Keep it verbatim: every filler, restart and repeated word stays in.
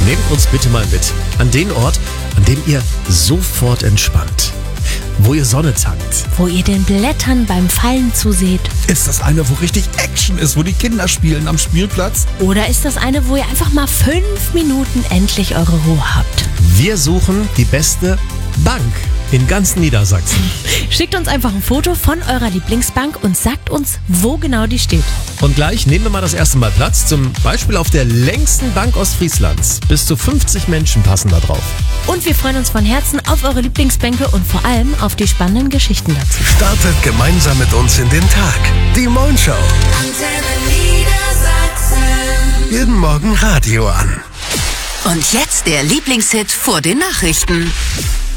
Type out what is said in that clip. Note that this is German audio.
Nehmt uns bitte mal mit an den Ort, an dem ihr sofort entspannt. Wo ihr Sonne tankt. Wo ihr den Blättern beim Fallen zuseht. Ist das eine, wo richtig Action ist, wo die Kinder spielen am Spielplatz? Oder ist das eine, wo ihr einfach mal fünf Minuten endlich eure Ruhe habt? Wir suchen die beste Bank in ganz Niedersachsen. Schickt uns einfach ein Foto von eurer Lieblingsbank und sagt uns, wo genau die steht. Und gleich nehmen wir mal das erste Mal Platz, zum Beispiel auf der längsten Bank Ostfrieslands. Bis zu fünfzig Menschen passen da drauf. Und wir freuen uns von Herzen auf eure Lieblingsbänke und vor allem auf die spannenden Geschichten dazu. Startet gemeinsam mit uns in den Tag. Die Moin Show. Jeden Morgen Radio an. Und jetzt der Lieblingshit vor den Nachrichten.